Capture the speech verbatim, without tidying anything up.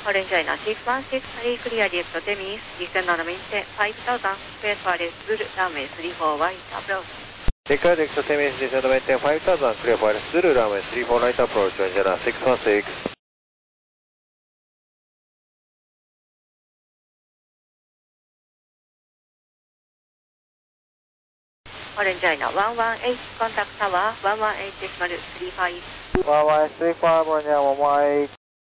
Orange China six one six three, clear direct to Temis, descend on maintain five thousand, clear for Zulu, runway three four right approach. Declare direct to Temis, descend on maintain five thousand, clear for Zulu, runway three four right approach, Orange China six one six. Orange China one one eight, contact tower one one eight decimal three five. one one eight three five, Orange China one one eight.